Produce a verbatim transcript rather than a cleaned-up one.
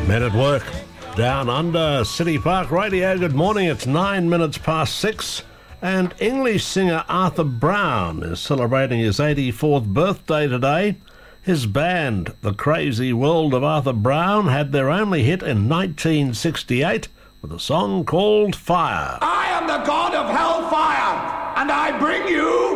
Men at Work, Down Under, City Park Radio. Good morning, it's nine minutes past six, and English singer Arthur Brown is celebrating his eighty-fourth birthday today. His band, The Crazy World of Arthur Brown, had their only hit in nineteen sixty-eight with a song called Fire. I am the god of hellfire, and I bring you